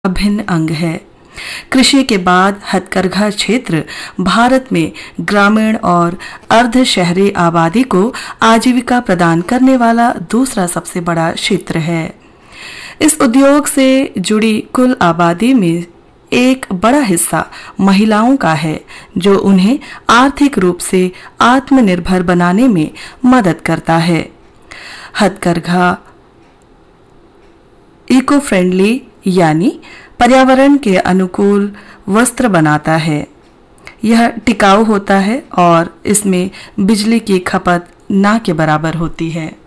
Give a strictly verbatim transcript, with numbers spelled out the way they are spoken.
अभिन्न अंग है। कृषि के बाद हथकरघा क्षेत्र भारत में ग्रामीण और अर्ध शहरी आबादी को आजीविका प्रदान करने वाला दूसरा सबसे बड़ा क्षेत्र है। इस उद्योग से जुड़ी कुल आबादी में एक बड़ा हिस्सा महिलाओं का है, जो उन्हें आर्थिक रूप से आत्मनिर्भर बनाने में मदद करता है। हथकरघा इको फ्रेंडली यानी पर्यावरण के अनुकूल वस्त्र बनाता है। यह टिकाऊ होता है और इसमें बिजली की खपत ना के बराबर होती है।